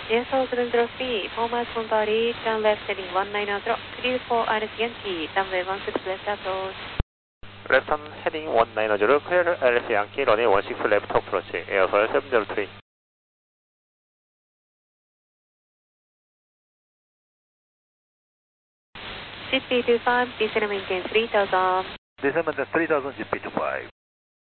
GSO 703, format from body, turn left heading 1900, clear for ILS Yankee, runway 16 left approach. Left turn heading 1900, clear ILS Yankee, runway 16 left approach, airfoil 703. GP25, descend maintain 3000. Descend maintain 3000, GP25.